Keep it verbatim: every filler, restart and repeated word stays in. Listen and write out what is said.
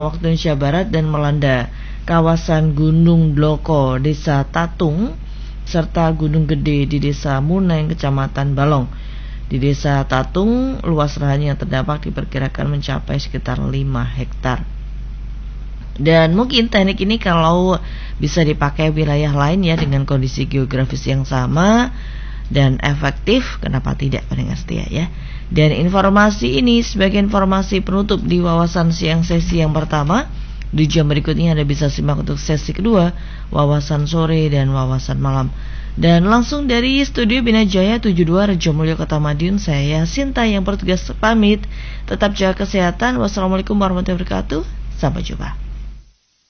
waktu Indonesia Barat dan melanda kawasan Gunung Bloko, Desa Tatung, serta Gunung Gede di Desa Muneng, Kecamatan Balong. Di Desa Tatung, luas lahan yang terdampak diperkirakan mencapai sekitar lima hektar. Dan mungkin teknik ini kalau bisa dipakai wilayah lain ya dengan kondisi geografis yang sama dan efektif, kenapa tidak pendengar setia ya. Dan informasi ini sebagai informasi penutup di wawasan siang sesi yang pertama. Di jam berikutnya Anda bisa simak untuk sesi kedua, wawasan sore dan wawasan malam. Dan langsung dari studio Bina Jaya tujuh puluh dua Rejomulyo Kota Madiun, saya Sinta yang bertugas pamit. Tetap jaga kesehatan. Wassalamualaikum warahmatullahi wabarakatuh. Sampai jumpa.